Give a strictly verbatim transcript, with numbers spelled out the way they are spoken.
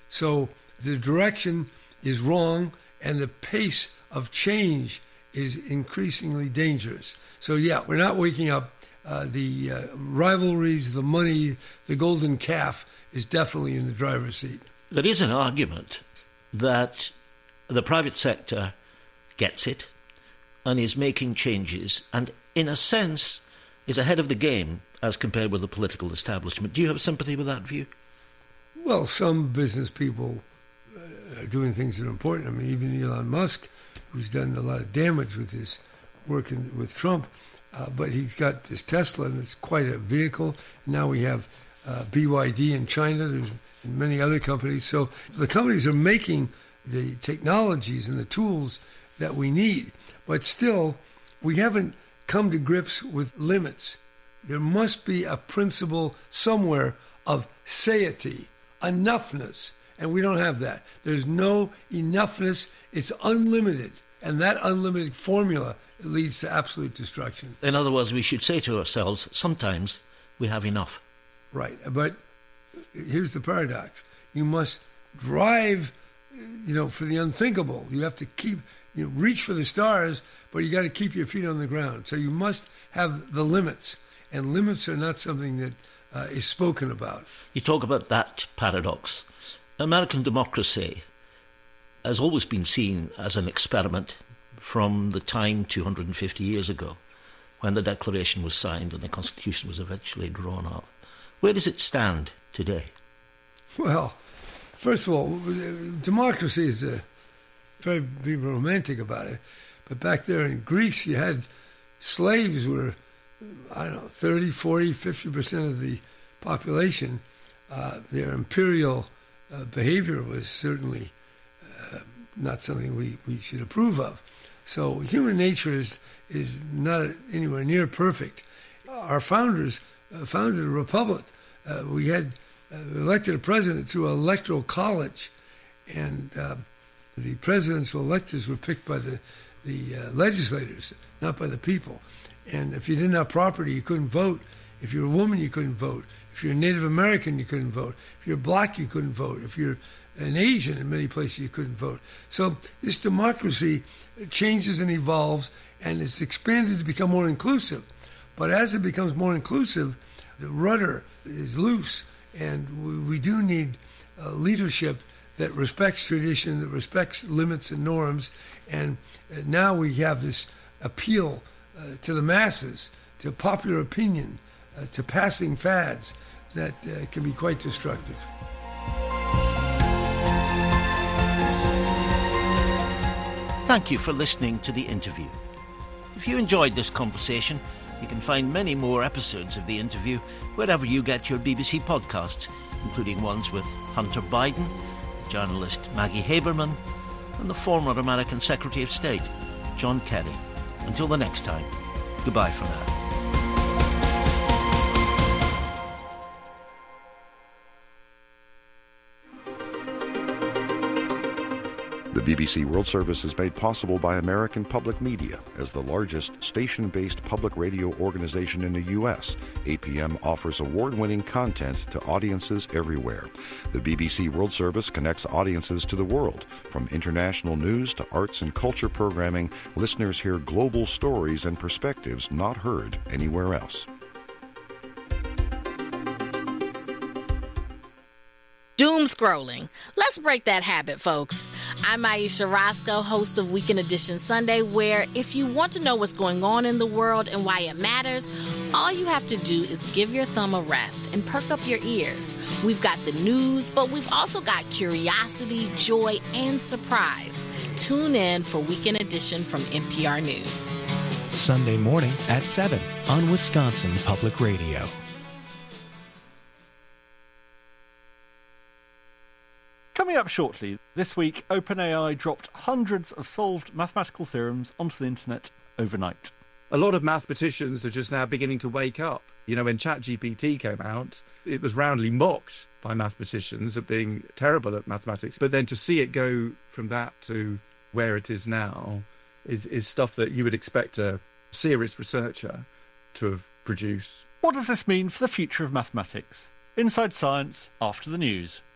So the direction is wrong, and the pace of change is increasingly dangerous. So, yeah, we're not waking up. Uh, the uh, rivalries, the money, the golden calf is definitely in the driver's seat. There is an argument that the private sector gets it and is making changes and, in a sense, is ahead of the game as compared with the political establishment. Do you have sympathy with that view? Well, some business people uh, are doing things that are important. I mean, even Elon Musk, who's done a lot of damage with his work in, with Trump, uh, but he's got this Tesla, and it's quite a vehicle. Now we have uh, B Y D in China. There's many other companies. So the companies are making the technologies and the tools that we need. But still, we haven't come to grips with limits. There must be a principle somewhere of satiety, enoughness, and we don't have that. There's no enoughness. It's unlimited, and that unlimited formula leads to absolute destruction. In other words, we should say to ourselves, sometimes we have enough. Right, but here's the paradox. You must drive, you know, for the unthinkable. You have to keep, you know, reach for the stars, but you got to keep your feet on the ground. So you must have the limits, and limits are not something that uh, is spoken about. You talk about that paradox. American democracy has always been seen as an experiment from the time two hundred fifty years ago, when the Declaration was signed and the Constitution was eventually drawn up. Where does it stand today? Well, first of all, democracy is a very be romantic about it. But back there in Greece, you had slaves were, I don't know, thirty, forty, fifty percent of the population. Uh, their imperial uh, behavior was certainly uh, not something we, we should approve of. So human nature is, is not anywhere near perfect. Our founders uh, founded a republic. Uh, we had uh, elected a president through an electoral college, and uh, the presidential electors were picked by the, the uh, legislators, not by the people. And if you didn't have property, you couldn't vote. If you're a woman, you couldn't vote. If you're a Native American, you couldn't vote. If you're black, you couldn't vote. If you're an Asian, in many places, you couldn't vote. So this democracy changes and evolves, and it's expanded to become more inclusive. But as it becomes more inclusive, the rudder is loose, and we, we do need uh, leadership that respects tradition, that respects limits and norms. And uh, now we have this appeal uh, to the masses, to popular opinion, uh, to passing fads that uh, can be quite destructive. Thank you for listening to the interview. If you enjoyed this conversation, you can find many more episodes of the interview wherever you get your B B C podcasts, including ones with Hunter Biden, journalist Maggie Haberman, and the former American Secretary of State, John Kerry. Until the next time, goodbye for now. The B B C World Service is made possible by American Public Media. As the largest station-based public radio organization in the U S, A P M offers award-winning content to audiences everywhere. The B B C World Service connects audiences to the world. From international news to arts and culture programming, listeners hear global stories and perspectives not heard anywhere else. Doom scrolling. Let's break that habit, folks. I'm Aisha Roscoe, host of Weekend Edition Sunday, where if you want to know what's going on in the world and why it matters, all you have to do is give your thumb a rest and perk up your ears. We've got the news, but we've also got curiosity, joy, and surprise. Tune in for Weekend Edition from N P R News. Sunday morning at seven on Wisconsin Public Radio. Coming up shortly, this week, OpenAI dropped hundreds of solved mathematical theorems onto the internet overnight. A lot of mathematicians are just now beginning to wake up. You know, when ChatGPT came out, it was roundly mocked by mathematicians of being terrible at mathematics. But then to see it go from that to where it is now is, is stuff that you would expect a serious researcher to have produced. What does this mean for the future of mathematics? Inside Science after the news.